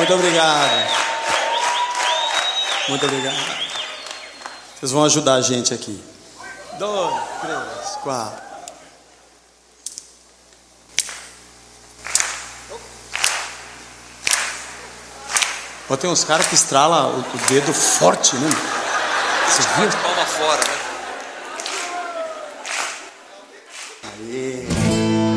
Muito obrigado. Muito obrigado. Vocês vão ajudar a gente aqui. 2, 3, 4. Tem uns caras que estralam o dedo forte, né? Você viu? Palma fora, né?